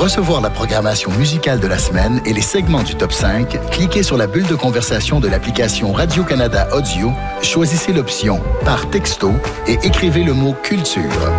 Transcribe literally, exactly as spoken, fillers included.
recevoir la programmation musicale de la semaine et les segments du top cinq, cliquez sur la bulle de conversation de l'application Radio-Canada Audio, choisissez l'option « Par texto » et écrivez le mot « Culture ».